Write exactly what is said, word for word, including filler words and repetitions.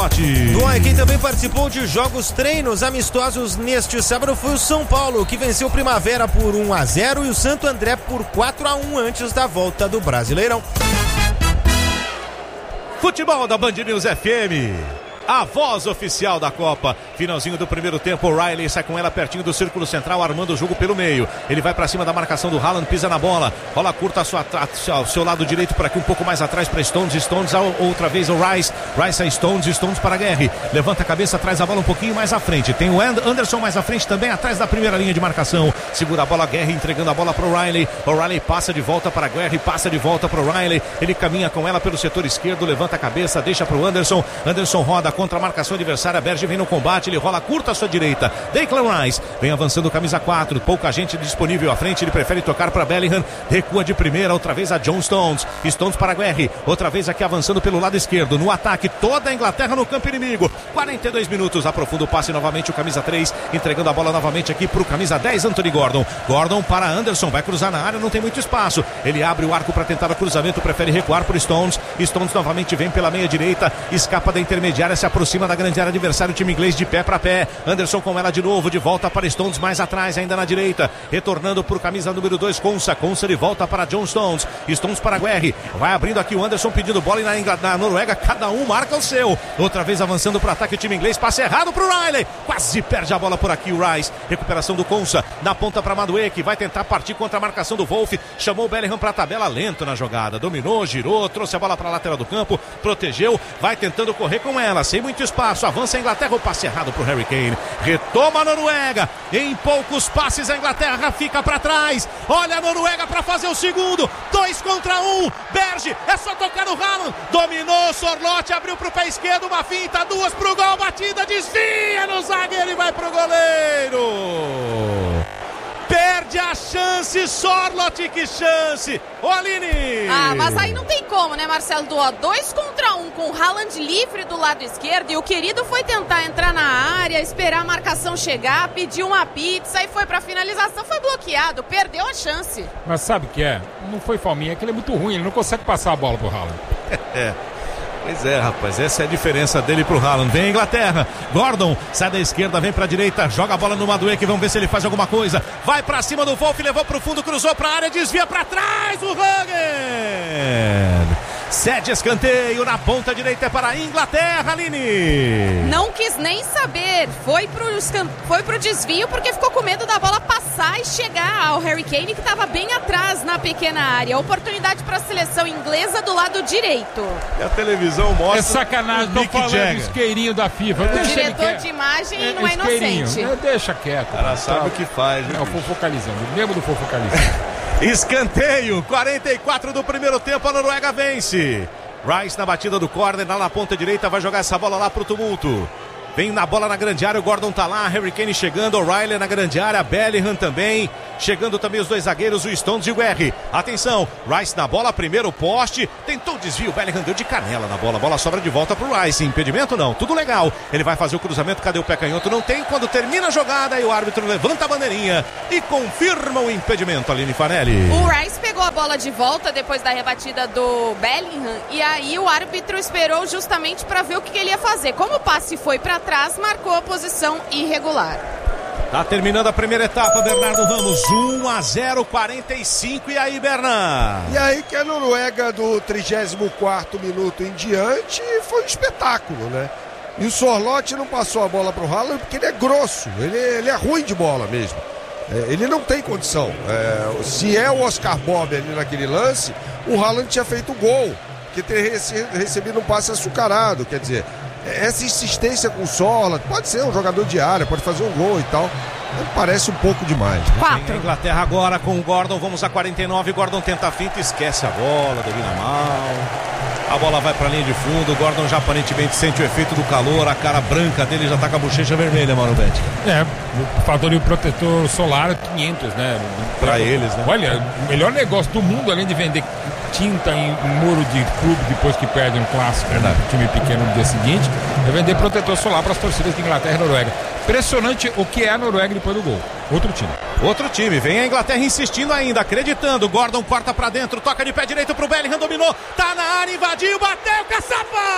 Sorlote. Bom, e quem também participou de jogos treinos amistosos neste sábado foi o São Paulo, que venceu o Primavera por um a zero e o Santo André por quatro a um antes da volta do Brasileirão. Futebol da Band News F M. A voz oficial da Copa. Finalzinho do primeiro tempo, o Riley sai com ela pertinho do círculo central, armando o jogo pelo meio. Ele vai pra cima da marcação do Haaland, pisa na bola, rola curta ao seu lado direito por aqui, um pouco mais atrás para Stones, Stones outra vez o Rice, Rice a Stones, Stones para Guerre, levanta a cabeça, traz a bola um pouquinho mais à frente, tem o Anderson mais à frente também, atrás da primeira linha de marcação, segura a bola, Guerre entregando a bola pro Riley, o Riley passa de volta para Guerre, passa de volta pro Riley, ele caminha com ela pelo setor esquerdo, levanta a cabeça, deixa pro Anderson, Anderson roda contra a marcação adversária, Berge vem no combate, ele rola curta à sua direita, Declan Rice vem avançando camisa quatro, pouca gente disponível à frente, ele prefere tocar para Bellingham, recua de primeira, outra vez a John Stones, Stones para Guerre, outra vez aqui avançando pelo lado esquerdo, no ataque, toda a Inglaterra no campo inimigo, quarenta e dois minutos, aprofunda o passe novamente, o camisa três, entregando a bola novamente aqui pro camisa dez, Anthony Gordon, Gordon para Anderson, vai cruzar na área, não tem muito espaço, ele abre o arco para tentar o cruzamento, prefere recuar por Stones, Stones novamente vem pela meia direita, escapa da intermediária, se aproxima da grande área adversária, o time inglês de pé para pé, Anderson com ela de novo, de volta para Stones mais atrás, ainda na direita, retornando por camisa número dois, Consa, Consa de volta para John Stones, Stones para Guerre, vai abrindo aqui o Anderson pedindo bola e na, Ingl... na Noruega cada um marca o seu, outra vez avançando para o ataque o time inglês, passe errado para o Riley, quase perde a bola por aqui o Rice, recuperação do Consa, na ponta para Madueke, que vai tentar partir contra a marcação do Wolf, chamou o Bellingham para a tabela, lento na jogada, dominou, girou, trouxe a bola para a lateral do campo, protegeu, vai tentando correr com ela, sem muito espaço, avança a Inglaterra, o passe errado para o Harry Kane, retoma a Noruega, em poucos passes a Inglaterra fica para trás, olha a Noruega para fazer o segundo, dois contra um, Berge, é só tocar no Haaland, dominou, Sorlote, abriu para o pé esquerdo, uma finta, duas pro gol, batida, desvia no zagueiro e vai pro goleiro. Perde a chance, Sorlote, que chance! Ô Aline! Ah, mas aí não tem como, né, Marcelo Duó? Dois contra um, com o Haaland livre do lado esquerdo, e o querido foi tentar entrar na área, esperar a marcação chegar, pediu uma pizza e foi pra finalização, foi bloqueado, perdeu a chance. Mas sabe o que é? Não foi falminha, é que ele é muito ruim, ele não consegue passar a bola pro Haaland. É. Pois é, rapaz, essa é a diferença dele pro Haaland. Vem a Inglaterra, Gordon sai da esquerda, vem pra direita, joga a bola no Madueke, vamos ver se ele faz alguma coisa. Vai pra cima do Wolf, levou pro fundo, cruzou pra área, desvia pra trás o Huggen. Cede escanteio na ponta direita, é para a Inglaterra, Aline. Não quis nem saber, foi pro, foi pro desvio porque ficou com medo da bola passar e chegar ao Harry Kane, que estava bem atrás na pequena área. Oportunidade para a seleção inglesa do lado direito. E a televisão mostra. É sacanagem, tô falando do isqueirinho da FIFA. O Deixa diretor de imagem é, não é inocente. É, deixa quieto. Ela sabe tá, o que faz. É o fofocalizando, mesmo do fofocalizando. Escanteio, quarenta e quatro do primeiro tempo, a Noruega vence. Rice na batida do corner, lá na ponta direita, vai jogar essa bola lá pro tumulto. Vem na bola na grande área, o Gordon tá lá, Harry Kane chegando, O'Reilly na grande área, Bellingham também, chegando também os dois zagueiros, o Stones e o R. Atenção, Rice na bola, primeiro poste, tentou o desvio, Bellingham deu de canela na bola, a bola sobra de volta pro Rice, impedimento não, tudo legal, ele vai fazer o cruzamento, cadê o pé canhoto? Não tem, quando termina a jogada e o árbitro levanta a bandeirinha e confirma o impedimento, Aline Farnelli. O Rice pegou a bola de volta depois da rebatida do Bellingham e aí o árbitro esperou justamente para ver o que, que ele ia fazer, como o passe foi para trás, marcou a posição irregular. Tá terminando a primeira etapa, Bernardo Ramos, um a zero, quarenta e cinco, e aí, Bernardo? E aí que a Noruega do trigésimo quarto minuto em diante foi um espetáculo, né? E o Sorlote não passou a bola pro Haaland porque ele é grosso, ele, ele é ruim de bola mesmo. É, ele não tem condição. É, se é o Oscar Bob ali naquele lance, o Haaland tinha feito o gol, que ter recebido um passe açucarado, quer dizer... Essa insistência com o Sola, pode ser um jogador de área, pode fazer um gol e tal, parece um pouco demais. Né? Quatro. A Inglaterra agora com o Gordon, vamos a quarenta e nove, Gordon tenta a finta, esquece a bola, domina mal, a bola vai pra linha de fundo, o Gordon já aparentemente sente o efeito do calor, a cara branca dele já tá com a bochecha vermelha, Mauro Betti. É, o fator de protetor solar quinhentos, né? Pra eles, né? Olha, o melhor negócio do mundo, além de vender tinta em muro de clube depois que perde um clássico, né, time pequeno no dia seguinte, é vender protetor solar para as torcidas de Inglaterra e Noruega. Impressionante o que é a Noruega depois do gol. Outro time. Outro time, vem a Inglaterra insistindo ainda, acreditando, Gordon corta pra dentro, toca de pé direito pro Bellingham, dominou, tá na área, invadiu, bateu, caçapa!